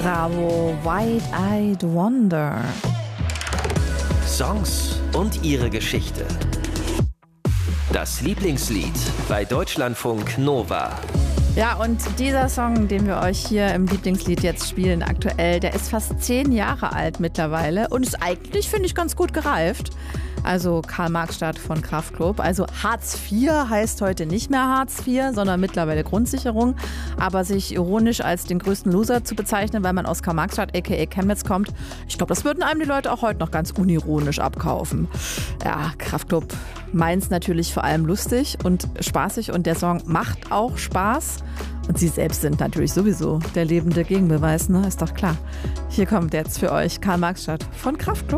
Bravo, Wide-Eyed Wonder. Songs und ihre Geschichte. Das Lieblingslied bei Deutschlandfunk Nova. Ja, und dieser Song, den wir euch hier im Lieblingslied jetzt spielen aktuell, der ist fast 10 Jahre alt mittlerweile und ist eigentlich, finde ich, ganz gut gereift. Also Karl-Marx-Stadt von Kraftklub. Also Hartz IV heißt heute nicht mehr Hartz IV, sondern mittlerweile Grundsicherung. Aber sich ironisch als den größten Loser zu bezeichnen, weil man aus Karl-Marx-Stadt aka Chemnitz kommt, ich glaube, das würden einem die Leute auch heute noch ganz unironisch abkaufen. Ja, Kraftklub meint's natürlich vor allem lustig und spaßig und der Song macht auch Spaß. Und sie selbst sind natürlich sowieso der lebende Gegenbeweis, ne? Ist doch klar. Hier kommt jetzt für euch Karl-Marx-Stadt von Kraftklub.